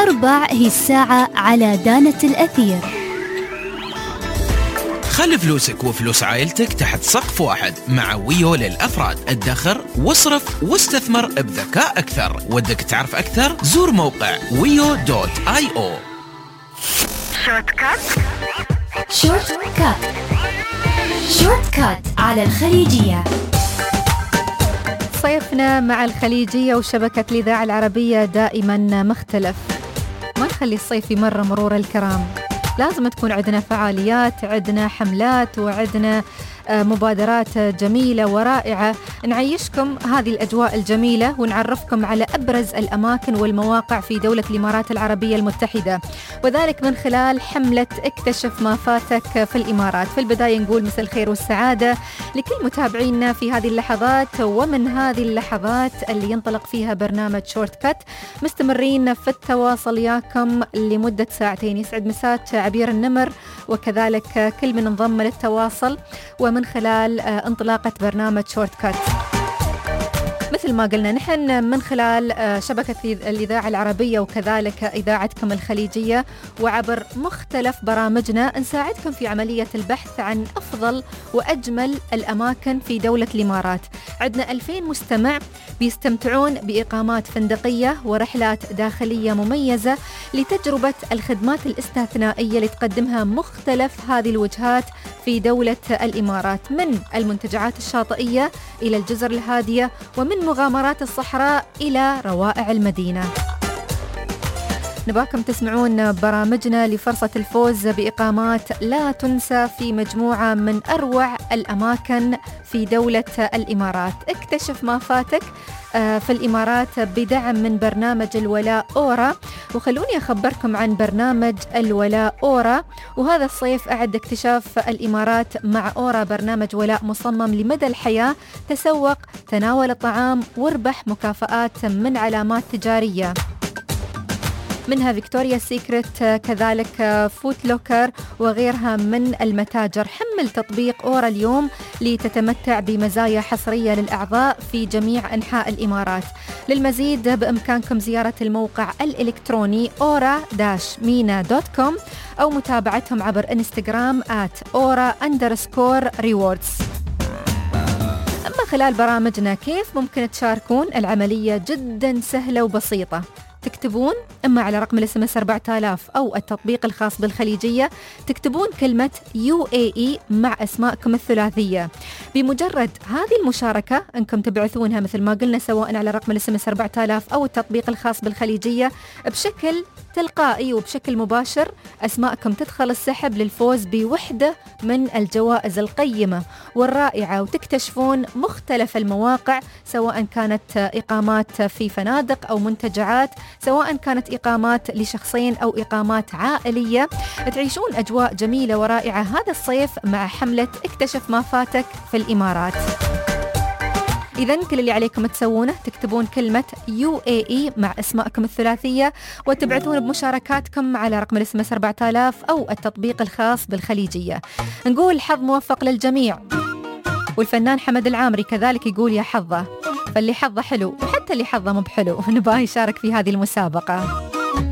4 هي الساعة على دانة الأثير. خلي فلوسك وفلوس عائلتك تحت سقف واحد مع ويو للأفراد. ادخر واصرف واستثمر بذكاء أكثر. ودك تعرف أكثر؟ زور موقع wiyo.io. شورت كات على الخليجية. صيفنا مع الخليجية وشبكة الإذاعة العربية دائما مختلف. ما نخلي الصيف يمر مرور الكرام، لازم تكون عندنا فعاليات، عندنا حملات، وعندنا مبادرات جميلة ورائعة نعيشكم هذه الأجواء الجميلة ونعرفكم على أبرز الأماكن والمواقع في دولة الإمارات العربية المتحدة، وذلك من خلال حملة اكتشف ما فاتك في الإمارات. في البداية نقول مساء الخير والسعادة لكل متابعينا في هذه اللحظات، ومن هذه اللحظات اللي ينطلق فيها برنامج شورت كات مستمرين في التواصل وياكم لمدة ساعتين. يسعد مساك عبير النمر وكذلك كل من انضم للتواصل ومن خلال انطلاقة برنامج شورت كات. مثل ما قلنا نحن من خلال شبكة الإذاعة العربية وكذلك إذاعتكم الخليجية وعبر مختلف برامجنا نساعدكم في عملية البحث عن أفضل وأجمل الأماكن في دولة الإمارات. عندنا 2000 مستمع بيستمتعون بإقامات فندقية ورحلات داخلية مميزة لتجربة الخدمات الاستثنائية اللي تقدمها مختلف هذه الوجهات في دولة الإمارات، من المنتجعات الشاطئية إلى الجزر الهادية، ومن مغامرات الصحراء إلى روائع المدينة. نباكم تسمعون برامجنا لفرصة الفوز بإقامات لا تنسى في مجموعة من أروع الأماكن في دولة الإمارات. اكتشف ما فاتك في الإمارات بدعم من برنامج الولاء أورا. وخلوني أخبركم عن برنامج الولاء أورا. وهذا الصيف أعد اكتشاف الإمارات مع أورا برنامج ولاء مصمم لمدى الحياة. تسوق، تناول الطعام، واربح مكافآت من علامات تجارية منها فيكتوريا سيكريت، كذلك فوت لوكر وغيرها من المتاجر. حمل تطبيق أورا اليوم لتتمتع بمزايا حصرية للأعضاء في جميع أنحاء الإمارات. للمزيد بإمكانكم زيارة الموقع الإلكتروني aura-mina.com أو متابعتهم عبر إنستغرام @aura_rewards. أما خلال برامجنا كيف ممكن تشاركون؟ العملية جدا سهلة وبسيطة. تكتبون إما على رقم الSMS 4000 أو التطبيق الخاص بالخليجية، تكتبون كلمة UAE مع أسماءكم الثلاثية. بمجرد هذه المشاركة أنكم تبعثونها مثل ما قلنا سواء على رقم الSMS 4000 أو التطبيق الخاص بالخليجية، بشكل تلقائي وبشكل مباشر أسماءكم تدخل السحب للفوز بوحدة من الجوائز القيمة والرائعة، وتكتشفون مختلف المواقع سواء كانت إقامات في فنادق أو منتجعات، سواء كانت إقامات لشخصين أو إقامات عائلية. تعيشون أجواء جميلة ورائعة هذا الصيف مع حملة اكتشف ما فاتك في الإمارات. إذن كل اللي عليكم تسوونه تكتبون كلمة UAE مع أسماءكم الثلاثية وتبعثون بمشاركاتكم على رقم الSMS 4000 أو التطبيق الخاص بالخليجية. نقول حظ موفق للجميع. والفنان حمد العامري كذلك يقول يا حظه، فاللي حظه حلو وحتى اللي حظه مو بحلو نبغى يشارك في هذه المسابقة.